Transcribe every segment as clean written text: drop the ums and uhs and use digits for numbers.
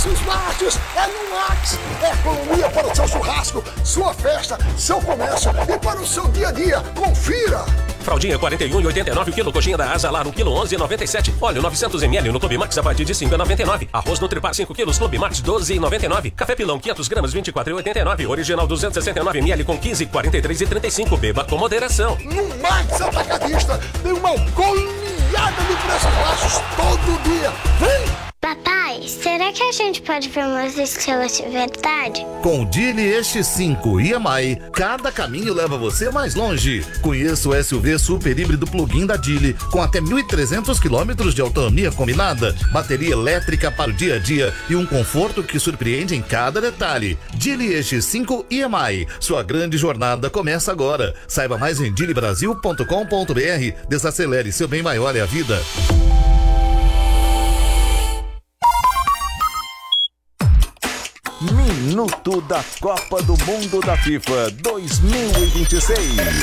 Preços Marques é no Max. É economia para o seu churrasco, sua festa, seu comércio e para o seu dia a dia. Confira! Fraldinha 41,89 o quilo, coxinha da Asa Lar 1 quilo 11,97. Óleo 900 ml no Clube Max a partir de 5,99. Arroz Nutripar 5 quilos Clube Max 12,99. Café Pilão 500 gramas 24,89. Original 269 ml com 15, 43,35. Beba com moderação. No Max Atacadista tem uma goleada de preços baixos todo dia. Vem! Papai, será que a gente pode ver umas estrelas de verdade? Com o Geely X5 EMI, cada caminho leva você mais longe. Conheça o SUV super híbrido plug-in da Geely, com até 1.300 km de autonomia combinada, bateria elétrica para o dia a dia e um conforto que surpreende em cada detalhe. Geely X5 EMI, sua grande jornada começa agora. Saiba mais em geelybrasil.com.br. Desacelere, seu bem maior é a vida. Minuto da Copa do Mundo da FIFA 2026.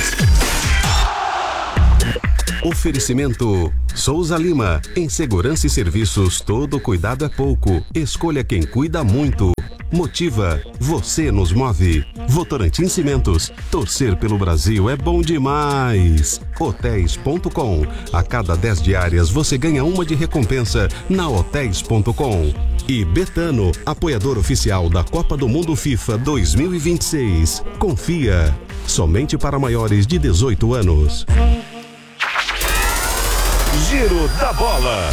Oferecimento Souza Lima. Em segurança e serviços, todo cuidado é pouco. Escolha quem cuida muito. Motiva, você nos move. Votorantim Cimentos, torcer pelo Brasil é bom demais. Hotéis.com, a cada 10 diárias você ganha uma de recompensa na Hotéis.com. E Betano, apoiador oficial da Copa do Mundo FIFA 2026. Confia, somente para maiores de 18 anos. Giro da Bola.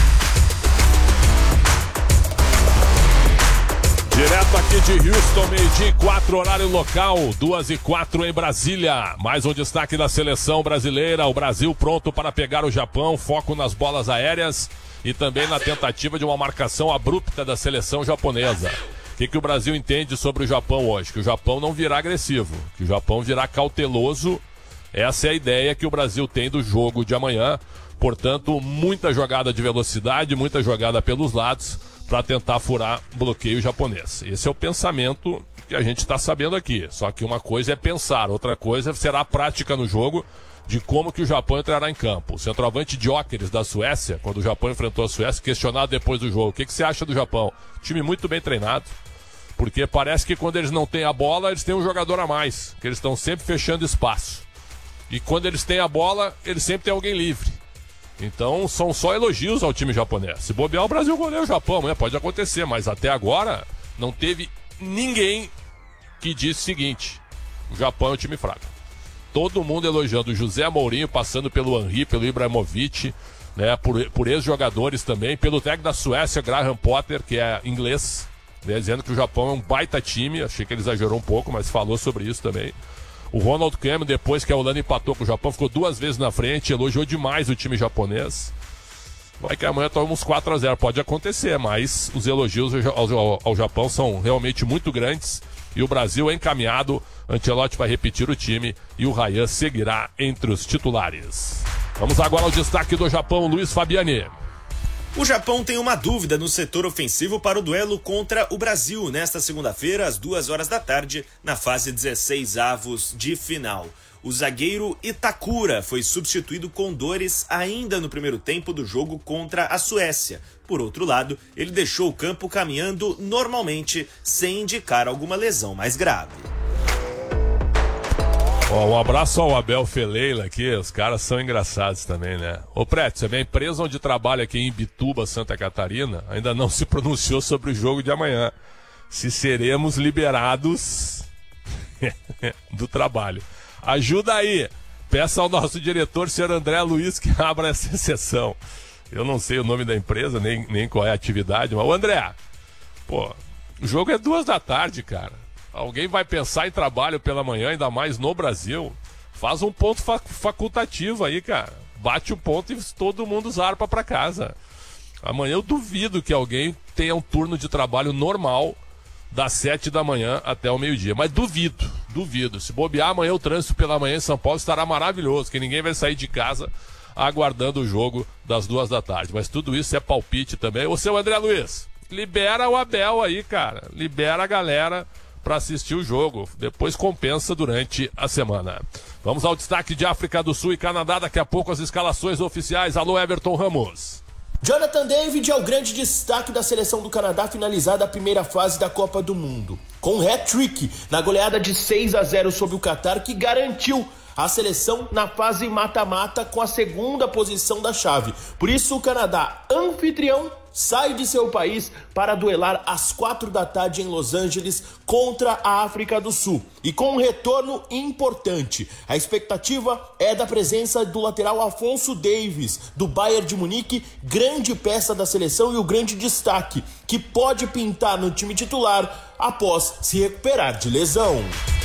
Direto aqui de Houston, 12:04, horário local, 2:04 em Brasília. Mais um destaque da seleção brasileira. O Brasil pronto para pegar o Japão, foco nas bolas aéreas e também na tentativa de uma marcação abrupta da seleção japonesa. O que o Brasil entende sobre o Japão hoje? Que o Japão não virá agressivo, que o Japão virá cauteloso. Essa é a ideia que o Brasil tem do jogo de amanhã. Portanto, muita jogada de velocidade, muita jogada pelos lados para tentar furar bloqueio japonês. Esse é o pensamento que a gente está sabendo aqui. Só que uma coisa é pensar, outra coisa será a prática no jogo de como que o Japão entrará em campo. O centroavante Gyökeres da Suécia, quando o Japão enfrentou a Suécia, questionado depois do jogo, o que você acha do Japão? Time muito bem treinado, porque parece que quando eles não têm a bola, eles têm um jogador a mais, que eles estão sempre fechando espaço. E quando eles têm a bola, eles sempre têm alguém livre. Então são só elogios ao time japonês. Se bobear, o Brasil goleia o Japão, né? Pode acontecer, mas até agora não teve ninguém que disse o seguinte: o Japão é um time fraco. Todo mundo elogiando o José Mourinho, passando pelo Henry, pelo Ibrahimovic, né? Por ex-jogadores também, pelo técnico da Suécia, Graham Potter, que é inglês, né? Dizendo que o Japão é um baita time. Achei que ele exagerou um pouco, mas falou sobre isso também. O Ronald Koeman, depois que a Holanda empatou com o Japão, ficou 2 vezes na frente, elogiou demais o time japonês. Vai que amanhã toma uns 4-0, pode acontecer, mas os elogios ao Japão são realmente muito grandes e o Brasil é encaminhado. Ancelotti vai repetir o time e o Ryan seguirá entre os titulares. Vamos agora ao destaque do Japão, Luiz Fabiani. O Japão tem uma dúvida no setor ofensivo para o duelo contra o Brasil nesta segunda-feira, às 14h, na fase 16avos de final. O zagueiro Itakura foi substituído com dores ainda no primeiro tempo do jogo contra a Suécia. Por outro lado, ele deixou o campo caminhando normalmente, sem indicar alguma lesão mais grave. Um abraço ao Abel Feleila aqui, os caras são engraçados também, né? Ô Preto, a minha empresa onde trabalha aqui em Bituba, Santa Catarina, ainda não se pronunciou sobre o jogo de amanhã. Se seremos liberados do trabalho. Ajuda aí, peça ao nosso diretor, senhor André Luiz, que abra essa exceção. Eu não sei o nome da empresa, nem qual é a atividade, mas, ô André, pô, o jogo é 14h, cara. Alguém vai pensar em trabalho pela manhã, ainda mais no Brasil? Faz um ponto facultativo aí, cara. Bate o ponto e todo mundo zarpa pra casa. Amanhã eu duvido que alguém tenha um turno de trabalho normal das 7 da manhã até o meio-dia. Mas duvido. Se bobear amanhã, o trânsito pela manhã em São Paulo estará maravilhoso, que ninguém vai sair de casa aguardando o jogo das 14h. Mas tudo isso é palpite também. Ô, seu André Luiz, libera o Abel aí, cara. Libera a galera para assistir o jogo, depois compensa durante a semana. Vamos ao destaque de África do Sul e Canadá, daqui a pouco as escalações oficiais. Alô, Everton Ramos. Jonathan David é o grande destaque da seleção do Canadá finalizada a primeira fase da Copa do Mundo, com um hat-trick na goleada de 6-0 sobre o Catar, que garantiu a seleção na fase mata-mata com a segunda posição da chave. Por isso o Canadá, anfitrião, sai de seu país para duelar às 4 da tarde em Los Angeles contra a África do Sul. E com um retorno importante. A expectativa é da presença do lateral Alphonso Davies, do Bayern de Munique, grande peça da seleção e o grande destaque, que pode pintar no time titular após se recuperar de lesão.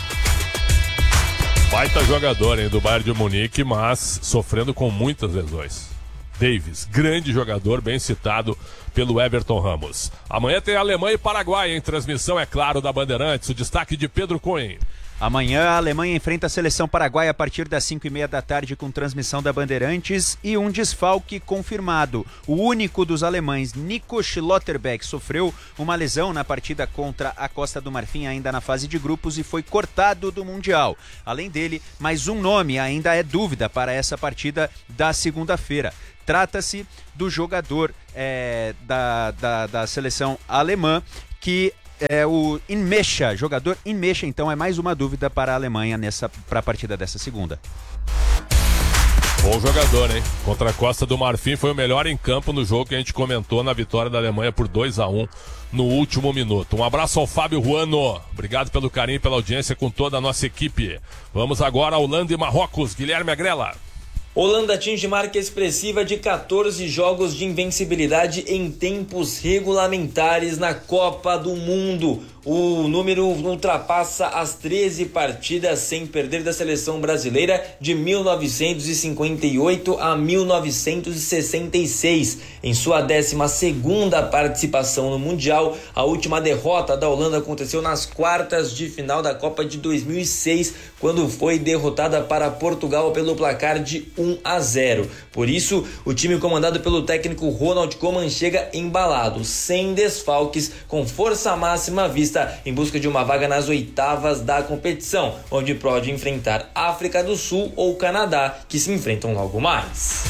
Baita jogador, hein, do Bayern de Munique, mas sofrendo com muitas lesões. Davies, grande jogador, bem citado pelo Everton Ramos. Amanhã tem Alemanha e Paraguai em transmissão, é claro, da Bandeirantes. O destaque de Pedro Cohen. Amanhã a Alemanha enfrenta a seleção paraguaia a partir das 5h30 da tarde com transmissão da Bandeirantes e um desfalque confirmado. O único dos alemães, Nico Schlotterbeck, sofreu uma lesão na partida contra a Costa do Marfim ainda na fase de grupos e foi cortado do Mundial. Além dele, mais um nome ainda é dúvida para essa partida da segunda-feira. Trata-se do jogador da seleção alemã, que é o Inmecha, jogador Inmecha, então é mais uma dúvida para a Alemanha para a partida dessa segunda. Bom jogador, hein? Contra a Costa do Marfim foi o melhor em campo no jogo que a gente comentou na vitória da Alemanha por 2-1 no último minuto. Um abraço ao Fábio Ruano, obrigado pelo carinho e pela audiência com toda a nossa equipe. Vamos agora a Holanda e Marrocos, Guilherme Agrela. Holanda atinge marca expressiva de 14 jogos de invencibilidade em tempos regulamentares na Copa do Mundo. O número ultrapassa as 13 partidas sem perder da seleção brasileira de 1958 a 1966. Em sua 12ª participação no Mundial, a última derrota da Holanda aconteceu nas quartas de final da Copa de 2006, quando foi derrotada para Portugal pelo placar de 1-0. Por isso, o time comandado pelo técnico Ronald Koeman chega embalado, sem desfalques, com força máxima vista em busca de uma vaga nas oitavas da competição, onde pode enfrentar África do Sul ou Canadá, que se enfrentam logo mais.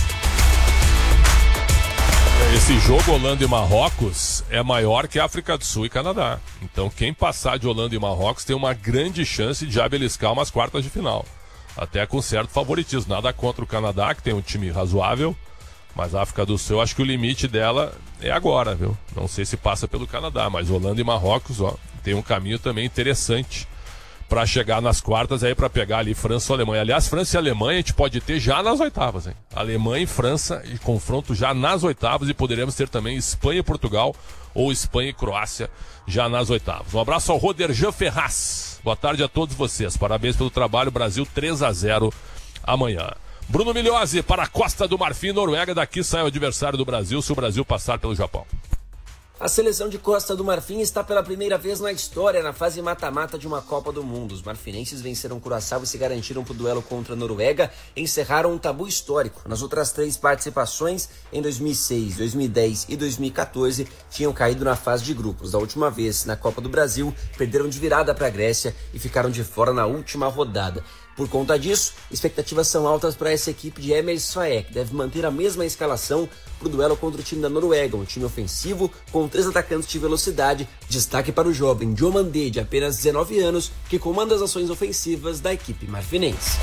Esse jogo Holanda e Marrocos é maior que África do Sul e Canadá. Então quem passar de Holanda e Marrocos tem uma grande chance de já beliscar umas quartas de final. Até com certo favoritismo. Nada contra o Canadá, que tem um time razoável, mas a África do Sul, acho que o limite dela é agora, viu? Não sei se passa pelo Canadá, mas Holanda e Marrocos, ó, tem um caminho também interessante para chegar nas quartas aí, para pegar ali França ou Alemanha. Aliás, França e Alemanha a gente pode ter já nas oitavas, hein? Alemanha e França e confronto já nas oitavas, e poderemos ter também Espanha e Portugal ou Espanha e Croácia já nas oitavas. Um abraço ao Roderjan Ferraz. Boa tarde a todos vocês. Parabéns pelo trabalho. Brasil 3-0 amanhã. Bruno Migliozzi para a Costa do Marfim, Noruega. Daqui sai o adversário do Brasil se o Brasil passar pelo Japão. A seleção de Costa do Marfim está pela primeira vez na história na fase mata-mata de uma Copa do Mundo. Os marfinenses venceram Curaçao e se garantiram para o duelo contra a Noruega, encerraram um tabu histórico. Nas outras 3 participações, em 2006, 2010 e 2014, tinham caído na fase de grupos. Da última vez, na Copa do Brasil, perderam de virada para a Grécia e ficaram de fora na última rodada. Por conta disso, expectativas são altas para essa equipe de Emil Svaek, que deve manter a mesma escalação para o duelo contra o time da Noruega, um time ofensivo com 3 atacantes de velocidade. Destaque para o jovem Diomandé, de apenas 19 anos, que comanda as ações ofensivas da equipe marfinense.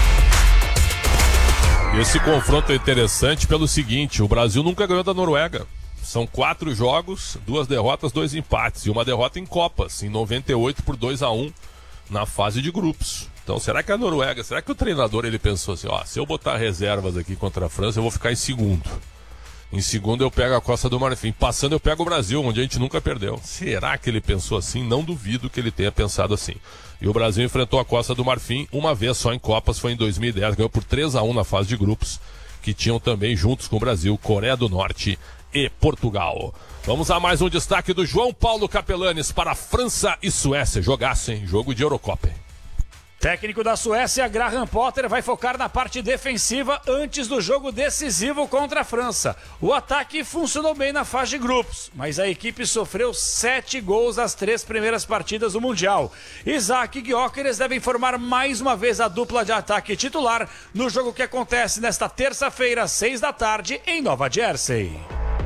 Esse confronto é interessante pelo seguinte: o Brasil nunca ganhou da Noruega. São 4 jogos, 2 derrotas, 2 empates, e uma derrota em Copas, em 98 por 2-1 na fase de grupos. Então, será que a Noruega, será que o treinador ele pensou assim, ó, se eu botar reservas aqui contra a França, eu vou ficar em segundo. Em segundo eu pego a Costa do Marfim. Passando eu pego o Brasil, onde a gente nunca perdeu. Será que ele pensou assim? Não duvido que ele tenha pensado assim. E o Brasil enfrentou a Costa do Marfim uma vez só em Copas, foi em 2010. Ganhou por 3-1 na fase de grupos, que tinham também juntos com o Brasil, Coreia do Norte e Portugal. Vamos a mais um destaque do João Paulo Capelanes para França e Suécia. Jogaço, hein? Jogo de Eurocopa. Técnico da Suécia, Graham Potter, vai focar na parte defensiva antes do jogo decisivo contra a França. O ataque funcionou bem na fase de grupos, mas a equipe sofreu 7 gols nas 3 primeiras partidas do Mundial. Isaac e Gyökeres devem formar mais uma vez a dupla de ataque titular no jogo que acontece nesta terça-feira, às 6 da tarde, em Nova Jersey.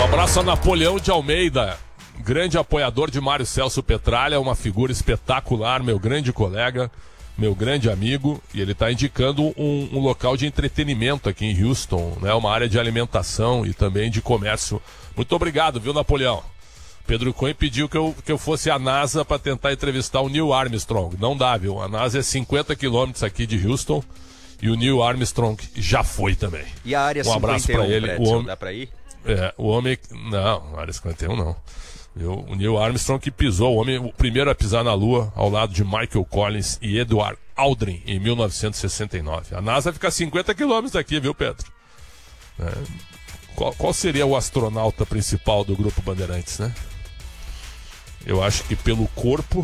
Um abraço a Napoleão de Almeida, grande apoiador de Mário Celso Petralha, uma figura espetacular, meu grande colega, meu grande amigo, e ele está indicando um local de entretenimento aqui em Houston, né? Uma área de alimentação e também de comércio. Muito obrigado, viu, Napoleão? Pedro Cunha pediu que eu fosse à NASA para tentar entrevistar o Neil Armstrong. Não dá, viu? A NASA é 50 quilômetros aqui de Houston e o Neil Armstrong já foi também. E a área 51, abraço para ele. o homem, dá para ir? O homem... Não, a área 51 não. O Neil Armstrong que pisou, o primeiro a pisar na Lua, ao lado de Michael Collins e Edward Aldrin, em 1969. A NASA fica a 50 quilômetros daqui, viu, Pedro? Qual seria o astronauta principal do Grupo Bandeirantes, né? Eu acho que pelo corpo...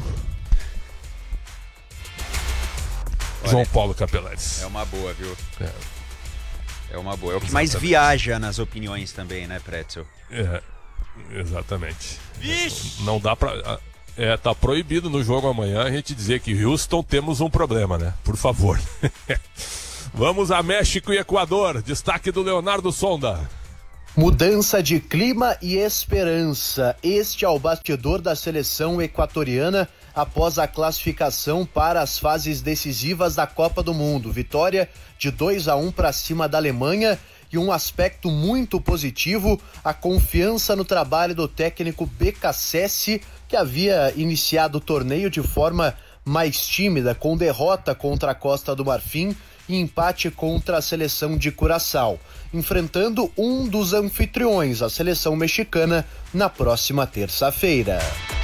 Olha, João Paulo Capelares. É uma boa, viu? É uma boa. É o que mais viaja nas opiniões também, né, Pretzel? Exatamente. Vixe! Não dá pra... tá proibido no jogo amanhã a gente dizer que Houston temos um problema, né? Por favor. Vamos a México e Equador. Destaque do Leonardo Sonda. Mudança de clima e esperança. Este é o bastidor da seleção equatoriana após a classificação para as fases decisivas da Copa do Mundo. Vitória de 2-1 para cima da Alemanha e um aspecto muito positivo, a confiança no trabalho do técnico BKSS, que havia iniciado o torneio de forma mais tímida, com derrota contra a Costa do Marfim e empate contra a seleção de Curaçao, enfrentando um dos anfitriões, a seleção mexicana, na próxima terça-feira.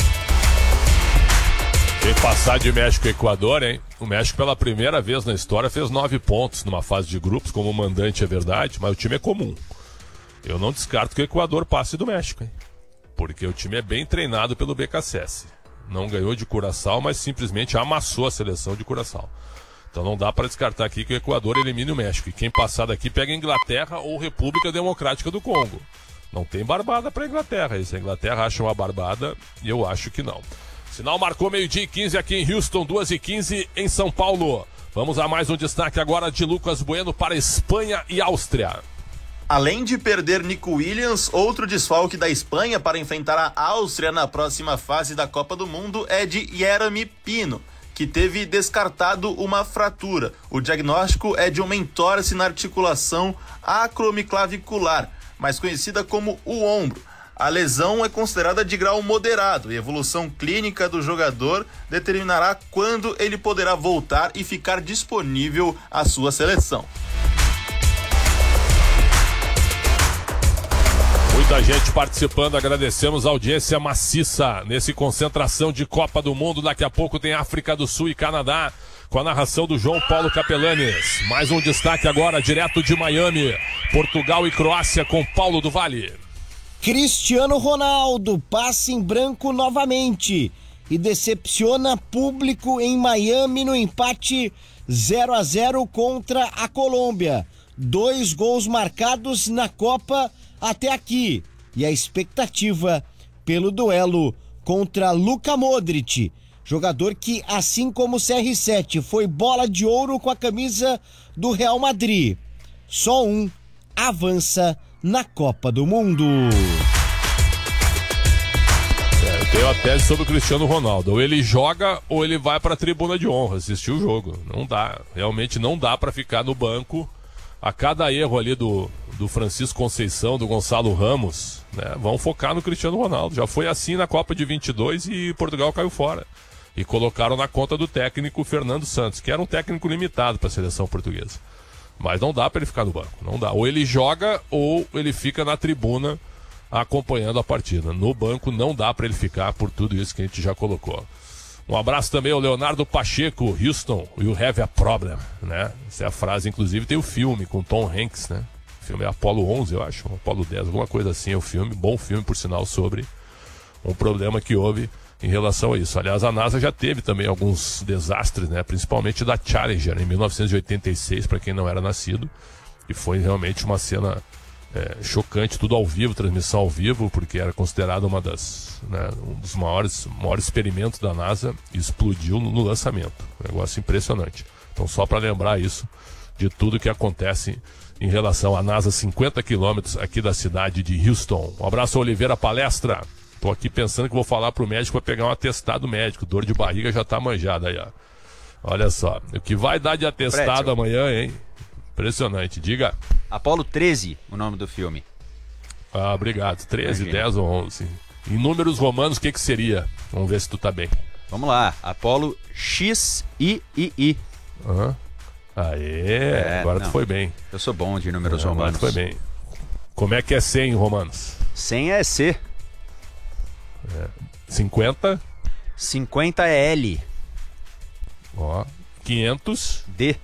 Quem passar de México e Equador, hein? O México pela primeira vez na história fez 9 pontos numa fase de grupos, como mandante é verdade, mas o time é comum. Eu não descarto que o Equador passe do México, hein? Porque o time é bem treinado pelo BKSS. Não ganhou de Curaçao, mas simplesmente amassou a seleção de Curaçao. Então não dá para descartar aqui que o Equador elimine o México. E quem passar daqui pega a Inglaterra ou República Democrática do Congo. Não tem barbada para a Inglaterra. E se a Inglaterra acha uma barbada, eu acho que não. Sinal marcou 12h15 aqui em Houston, 2h15 em São Paulo. Vamos a mais um destaque agora de Lucas Bueno para Espanha e Áustria. Além de perder Nico Williams, outro desfalque da Espanha para enfrentar a Áustria na próxima fase da Copa do Mundo é de Yeremy Pino, que teve descartado uma fratura. O diagnóstico é de uma entorse na articulação acromiclavicular, mais conhecida como o ombro. A lesão é considerada de grau moderado e a evolução clínica do jogador determinará quando ele poderá voltar e ficar disponível à sua seleção. Muita gente participando, agradecemos a audiência maciça nesse concentração de Copa do Mundo. Daqui a pouco tem África do Sul e Canadá, com a narração do João Paulo Capelanes. Mais um destaque agora, direto de Miami, Portugal e Croácia com Paulo do Vale. Cristiano Ronaldo passa em branco novamente e decepciona público em Miami no empate 0-0 contra a Colômbia. 2 gols marcados na Copa até aqui. E a expectativa pelo duelo contra Luka Modric, jogador que, assim como o CR7, foi bola de ouro com a camisa do Real Madrid. Só um avança na Copa do Mundo. Eu tenho a tese sobre o Cristiano Ronaldo. Ou ele joga ou ele vai para a tribuna de honra assistir o jogo. Não dá, realmente não dá para ficar no banco. A cada erro ali do Francisco Conceição, do Gonçalo Ramos, né, vão focar no Cristiano Ronaldo. Já foi assim na Copa de 22 e Portugal caiu fora. E colocaram na conta do técnico Fernando Santos, que era um técnico limitado para a seleção portuguesa. Mas não dá para ele ficar no banco, não dá. Ou ele joga ou ele fica na tribuna acompanhando a partida. No banco não dá para ele ficar por tudo isso que a gente já colocou. Um abraço também ao Leonardo Pacheco, Houston, you have a problem, né? Essa é a frase, inclusive tem o filme com Tom Hanks, né? O filme é Apollo 11, eu acho, Apollo 10, alguma coisa assim é o filme, bom filme por sinal sobre um problema que houve em relação a isso. Aliás, a NASA já teve também alguns desastres, né? Principalmente da Challenger em 1986, para quem não era nascido, e foi realmente uma cena chocante, tudo ao vivo, transmissão ao vivo, porque era considerado um dos maiores experimentos da NASA, e explodiu no lançamento. Um negócio impressionante. Então, só para lembrar isso, de tudo que acontece em relação à NASA, 50 quilômetros aqui da cidade de Houston. Um abraço, Oliveira Palestra. Tô aqui pensando que vou falar pro médico para pegar um atestado médico. Dor de barriga já tá manjada aí, ó. Olha só, o que vai dar de atestado amanhã, hein? Impressionante, diga. Apolo 13, o nome do filme. Ah, obrigado. 13, 10 ou 11. Em números romanos, o que seria? Vamos ver se tu tá bem. Vamos lá, Apolo XIII. Aham. Aê, agora tu foi bem. Eu sou bom de números romanos. Agora tu foi bem. Como é que é 100 em romanos? 100 é C. 50? 50 é L. Ó, 500? D.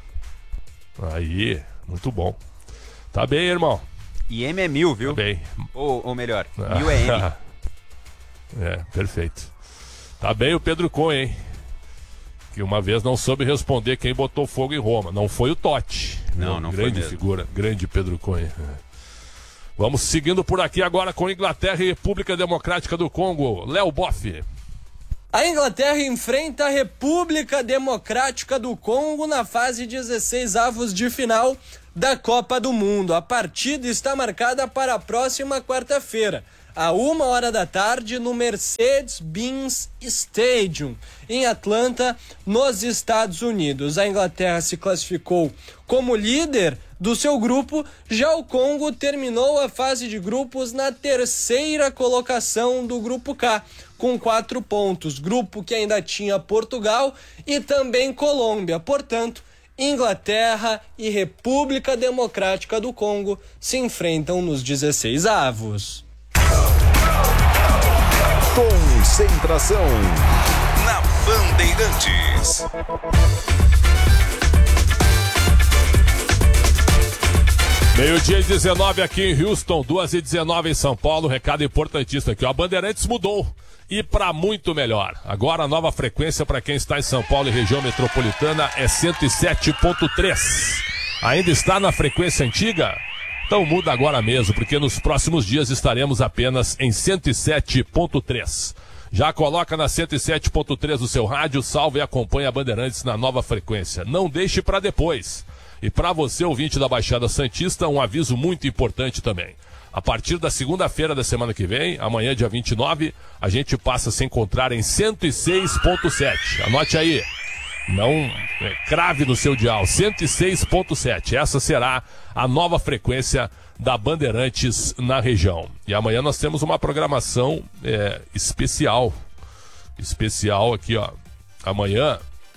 Aí, muito bom. Tá bem, irmão. E M é 1000, viu? Tá bem. Ou melhor, 1000 é M. É, perfeito. Tá bem o Pedro Cohen, hein? Que uma vez não soube responder quem botou fogo em Roma. Não foi o Totti. Não foi grande mesmo. figura, grande Pedro Cohen. Vamos seguindo por aqui agora com Inglaterra e República Democrática do Congo. Léo Boff. A Inglaterra enfrenta a República Democrática do Congo na fase 16avos de final da Copa do Mundo. A partida está marcada para a próxima quarta-feira, à 13h, no Mercedes-Benz Stadium, em Atlanta, nos Estados Unidos. A Inglaterra se classificou como líder do seu grupo, já o Congo terminou a fase de grupos na terceira colocação do grupo K, com 4 pontos. Grupo que ainda tinha Portugal e também Colômbia. Portanto, Inglaterra e República Democrática do Congo se enfrentam nos 16avos. Concentração na Bandeirantes. Meio-dia e 19 aqui em Houston, 2h19 em São Paulo. Recado importantíssimo aqui, ó. A Bandeirantes mudou e para muito melhor. Agora a nova frequência para quem está em São Paulo e região metropolitana é 107.3. Ainda está na frequência antiga? Então muda agora mesmo, porque nos próximos dias estaremos apenas em 107.3. Já coloca na 107.3 o seu rádio, salva e acompanha a Bandeirantes na nova frequência. Não deixe para depois. E para você, ouvinte da Baixada Santista, um aviso muito importante também. A partir da segunda-feira da semana que vem, amanhã dia 29, a gente passa a se encontrar em 106.7. Anote aí. Não crave no seu dial, 106.7. Essa será a nova frequência da Bandeirantes na região. E amanhã nós temos uma programação especial. Especial aqui, ó. Amanhã,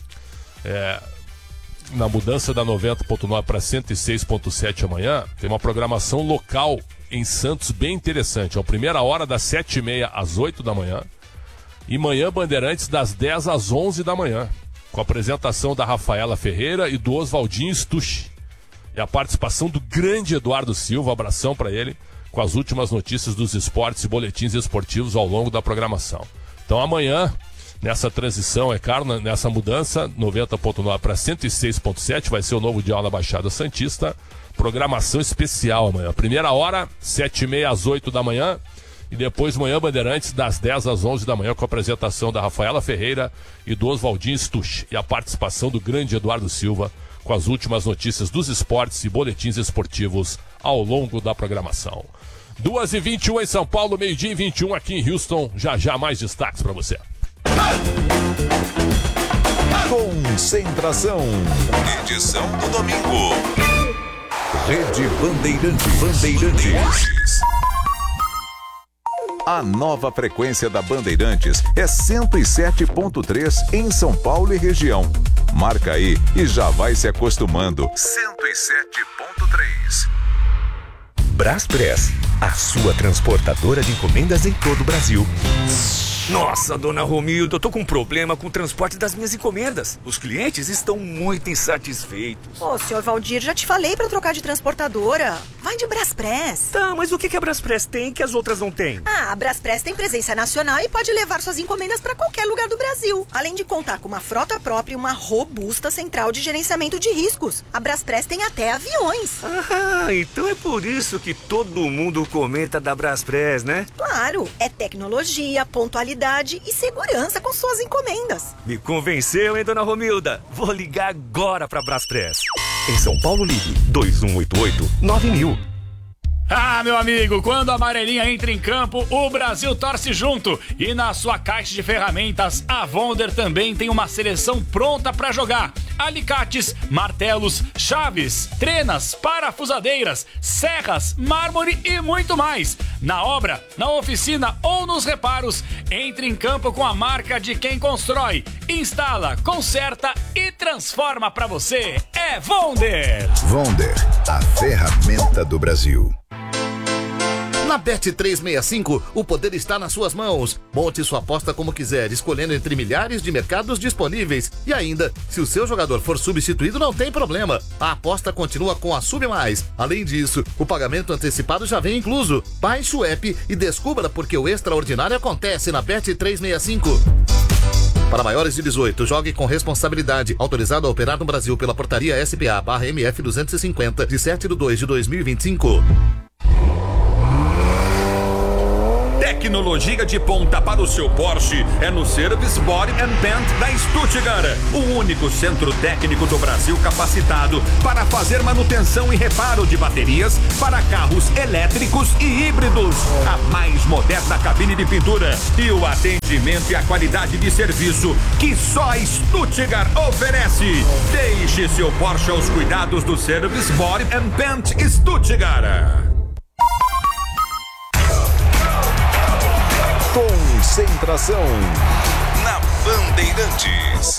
na mudança da 90.9 para 106.7 amanhã, tem uma programação local em Santos bem interessante. É a primeira hora das 7h30 às 8 da manhã. E manhã Bandeirantes das 10 às 11 da manhã. Com a apresentação da Rafaela Ferreira e do Oswaldinho Stucci. E a participação do grande Eduardo Silva, abração para ele, com as últimas notícias dos esportes e boletins esportivos ao longo da programação. Então amanhã, nessa transição, nessa mudança, 90.9 para 106.7, vai ser o novo dial na Baixada Santista. Programação especial amanhã. Primeira hora, 7h30 às 8 da manhã. E depois manhã Bandeirantes das 10 às 11 da manhã com a apresentação da Rafaela Ferreira e do Oswaldinho Stucci. E a participação do grande Eduardo Silva com as últimas notícias dos esportes e boletins esportivos ao longo da programação. 2h21 em São Paulo, 12h21 aqui em Houston. Já mais destaques para você. Concentração. Edição do domingo. Rede Bandeirantes. A nova frequência da Bandeirantes é 107.3 em São Paulo e região. Marca aí e já vai se acostumando. 107.3. Braspress, a sua transportadora de encomendas em todo o Brasil. Nossa, dona Romilda, eu tô com um problema com o transporte das minhas encomendas. Os clientes estão muito insatisfeitos. Ô, senhor Valdir, já te falei pra trocar de transportadora. Vai de Braspress. Tá, mas o que a Braspress tem que as outras não têm? Ah, a Braspress tem presença nacional e pode levar suas encomendas pra qualquer lugar do Brasil. Além de contar com uma frota própria e uma robusta central de gerenciamento de riscos. A Braspress tem até aviões. Ah, então é por isso que todo mundo comenta da Braspress, né? Claro, é tecnologia, pontualidade e segurança com suas encomendas. Me convenceu, hein, dona Romilda? Vou ligar agora pra Braspress. Em São Paulo, ligue 2188-9000. Ah, meu amigo, quando a amarelinha entra em campo, o Brasil torce junto. E na sua caixa de ferramentas, a Wonder também tem uma seleção pronta para jogar. Alicates, martelos, chaves, trenas, parafusadeiras, serras, mármore e muito mais. Na obra, na oficina ou nos reparos, entre em campo com a marca de quem constrói, instala, conserta e transforma para você. É Wonder! Wonder, a ferramenta do Brasil. Na Bet365, o poder está nas suas mãos. Monte sua aposta como quiser, escolhendo entre milhares de mercados disponíveis. E ainda, se o seu jogador for substituído, não tem problema. A aposta continua com a Sub Mais. Além disso, o pagamento antecipado já vem incluso. Baixe o app e descubra porque o extraordinário acontece na Bet365. Para maiores de 18, jogue com responsabilidade. Autorizado a operar no Brasil pela portaria SPA/MF 250, de 7/2/2025. Tecnologia de ponta para o seu Porsche é no Service Body & Paint da Stuttgart, o único centro técnico do Brasil capacitado para fazer manutenção e reparo de baterias para carros elétricos e híbridos. A mais moderna cabine de pintura e o atendimento e a qualidade de serviço que só a Stuttgart oferece. Deixe seu Porsche aos cuidados do Service Body & Paint Stuttgart. Concentração na Bandeirantes.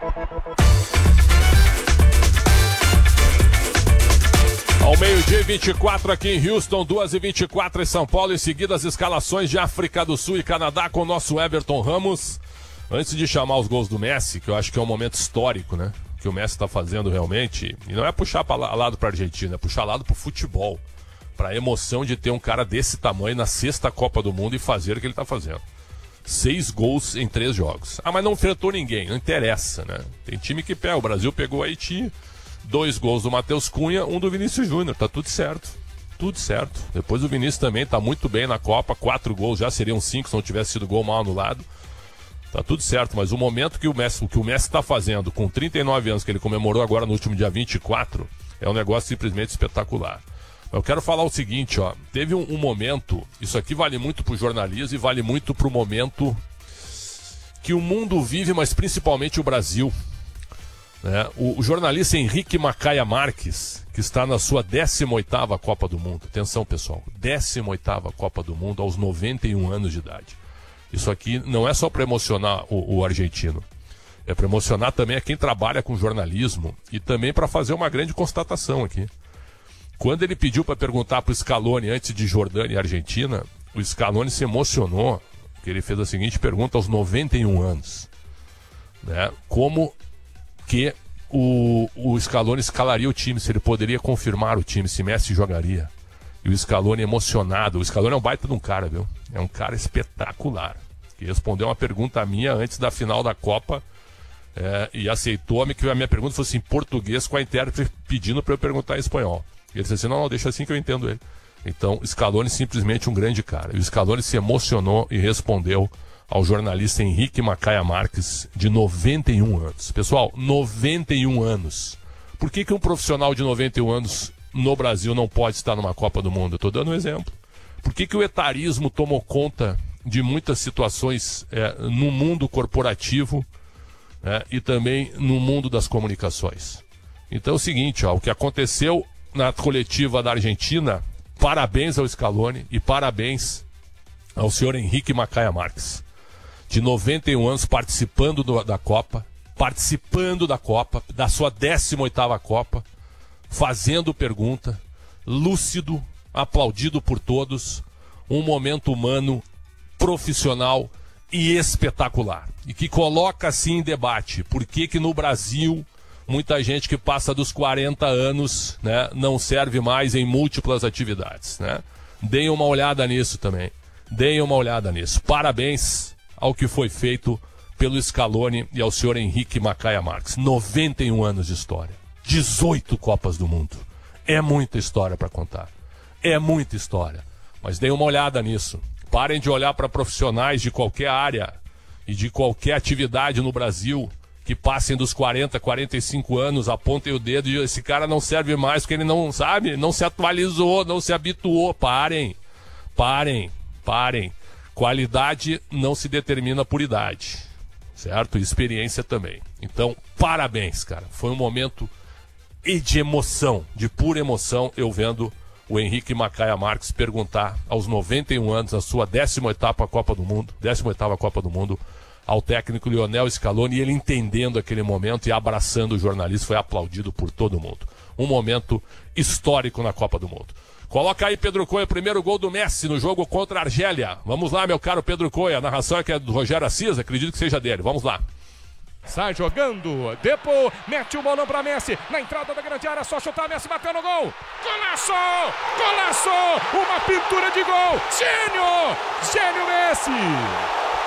Ao meio-dia 24 aqui em Houston, 2h24 em São Paulo. Em seguida, as escalações de África do Sul e Canadá com o nosso Everton Ramos. Antes de chamar os gols do Messi, que eu acho que é um momento histórico, né? Que o Messi está fazendo realmente. E não é puxar lado para a Argentina, é puxar lado para o futebol. Para a emoção de ter um cara desse tamanho na 6ª Copa do Mundo e fazer o que ele está fazendo. 6 gols em 3 jogos. Ah, mas não enfrentou ninguém, não interessa, né? Tem time que pega, o Brasil pegou o Haiti, 2 gols do Matheus Cunha, 1 do Vinícius Júnior, tá tudo certo. Tudo certo. Depois o Vinícius também tá muito bem na Copa, 4 gols, já seriam 5 se não tivesse sido gol mal anulado. Tá tudo certo, mas o momento que o Messi tá fazendo, com 39 anos, que ele comemorou agora no último dia 24, é um negócio simplesmente espetacular. Eu quero falar o seguinte, ó, teve um momento, isso aqui vale muito pro jornalismo e vale muito pro momento que o mundo vive, mas principalmente o Brasil. Né? O jornalista Henrique Macaia Marques, que está na sua 18ª Copa do Mundo, atenção pessoal, 18ª Copa do Mundo aos 91 anos de idade. Isso aqui não é só para emocionar o argentino, é para emocionar também a quem trabalha com jornalismo e também para fazer uma grande constatação aqui. Quando ele pediu para perguntar para o Scaloni antes de Jordânia e Argentina, o Scaloni se emocionou, porque ele fez a seguinte pergunta aos 91 anos. Né? Como que o Scaloni escalaria o time, se ele poderia confirmar o time, se Messi jogaria. E o Scaloni emocionado. O Scaloni é um baita de um cara, viu? É um cara espetacular. Que respondeu uma pergunta minha antes da final da Copa e aceitou que a minha pergunta fosse em português com a intérprete pedindo para eu perguntar em espanhol. E ele disse assim, não, deixa assim que eu entendo ele. Então, Scaloni simplesmente um grande cara. E o Scaloni se emocionou e respondeu ao jornalista Henrique Macaia Marques, de 91 anos. Pessoal, 91 anos. Por que um profissional de 91 anos no Brasil não pode estar numa Copa do Mundo? Eu estou dando um exemplo. Por que o etarismo tomou conta de muitas situações no mundo corporativo e também no mundo das comunicações? Então é o seguinte, ó, o que aconteceu na coletiva da Argentina, parabéns ao Scaloni e parabéns ao senhor Henrique Macaia Marques, de 91 anos, participando da Copa, da sua 18ª Copa, fazendo pergunta, lúcido, aplaudido por todos, um momento humano, profissional e espetacular. E que coloca assim em debate, por que no Brasil muita gente que passa dos 40 anos, né, não serve mais em múltiplas atividades, né? Deem uma olhada nisso também. Deem uma olhada nisso. Parabéns ao que foi feito pelo Scaloni e ao senhor Henrique Macaia Marques. 91 anos de história. 18 Copas do Mundo. É muita história para contar. É muita história. Mas deem uma olhada nisso. Parem de olhar para profissionais de qualquer área e de qualquer atividade no Brasil que passem dos 40, 45 anos, apontem o dedo e esse cara não serve mais porque ele não sabe, não se atualizou, não se habituou. Parem. Qualidade não se determina por idade, certo? E experiência também. Então, parabéns, cara. Foi um momento de emoção, de pura emoção, eu vendo o Henrique Macaia Marques perguntar aos 91 anos, a sua 18ª Copa do Mundo, ao técnico Lionel Scaloni, e ele entendendo aquele momento e abraçando o jornalista, foi aplaudido por todo mundo. Um momento histórico na Copa do Mundo. Coloca aí, Pedro Coia, o primeiro gol do Messi no jogo contra a Argélia. Vamos lá, meu caro Pedro Coia, a narração é que é do Rogério Assis, acredito que seja dele. Vamos lá. Sai jogando, Depô, mete o bolão pra Messi, na entrada da grande área, só chutar, Messi bateu no gol, golaço, uma pintura de gol, gênio Messi!